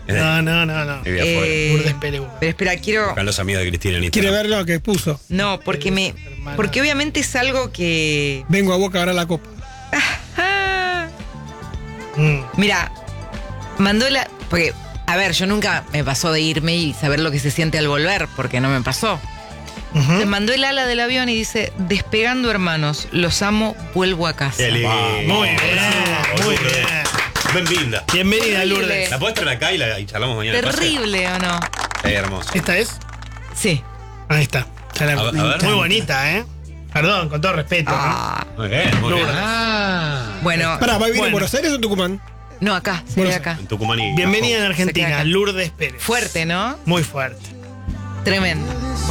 No. Vive afuera. Lourdes Pérez. Pero espera, quiero... Buscan los amigos de Cristina en Quiere Instagram. ver lo que puso. No, porque porque obviamente es algo que... Vengo a Boca ahora la copa. Ah, Mm. mira, mandó la... Porque, a ver, yo nunca me pasó de irme y saber lo que se siente al volver, porque no me pasó. Ujú. Me mandó el ala del avión y dice, despegando hermanos, los amo, vuelvo a casa. Qué lindo. Muy bien, muy bien. Bienvenida. Bienvenida, Terrible. Lourdes. ¿La podés traer acá y charlamos mañana? Terrible, ¿o no? Hermoso. ¿Esta es? Sí. Ahí está. Ya la- A ver. Muy bonita, ¿eh? Perdón, con todo respeto. ¿no? Ah, Muy bien, muy bien. bueno, Pará, ¿va a vivir en Bueno. Buenos Aires o en Tucumán? no, acá, se Bueno, ve acá. En Tucumán y Bienvenida en Se queda Argentina, acá. Lourdes Pérez. Fuerte, ¿no? Muy fuerte. Tremendo.